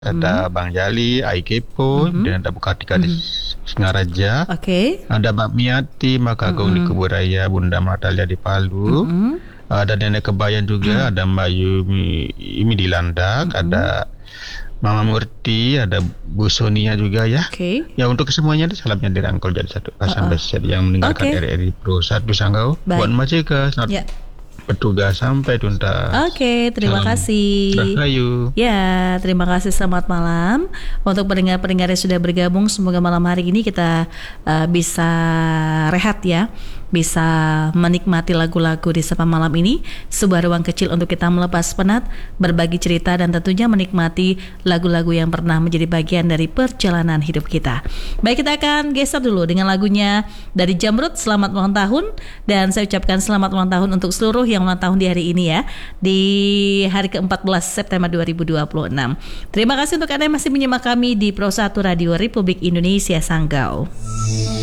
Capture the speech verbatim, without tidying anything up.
Ada Hmm. Bang Jali, Aikepo, Mhm. dan ada Bukatika di Mhm. Singaraja. Oke. Ada Mbak Miati, Mbak Kagong di Mhm. Kuburaya, Bunda Matalia di Palu. Mhm. Ada Nenek Kebayan juga, ada Mbak Yumi, Yumi di Landak, Mhm. ada Mama Murti, ada Bu Sonia juga ya. Oke. Ya untuk kesemuanya itu salamnya dari Angkol jadi satu Hasan Uh-uh. Beset yang mendengarkan Oke. R R I Pro satu Sanggau. Baik. Buat Macika, selamat Ya. bertugas sampai tuntas. Oke, terima Salam kasih. Rahayu. Ya, terima kasih. Selamat malam untuk pendengar-pendengar yang sudah bergabung. Semoga malam hari ini kita uh, bisa rehat ya, bisa menikmati lagu-lagu di Sapa Malam ini, sebuah ruang kecil untuk kita melepas penat, berbagi cerita, dan tentunya menikmati lagu-lagu yang pernah menjadi bagian dari perjalanan hidup kita. Baik, kita akan geser dulu dengan lagunya dari Jamrud, Selamat Ulang Tahun. Dan saya ucapkan selamat ulang tahun untuk seluruh yang ulang tahun di hari ini ya, di hari ke empat belas September dua ribu dua puluh enam. Terima kasih untuk Anda yang masih menyimak kami di Pro satu Radio Republik Indonesia Sanggau.